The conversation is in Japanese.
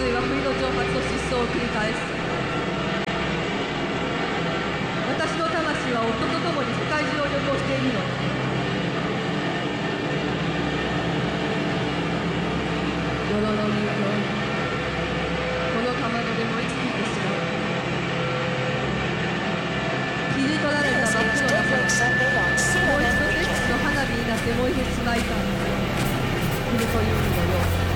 髄は不意の蒸発と失踪を繰り返す。私の魂は夫と共に世界中を旅行しているの。泥の人形、このかまどで燃え尽きてしまう。切り取られた真っ黒な花、もう一度セックスの花火になって燃えてしまいたい。来るというのよ。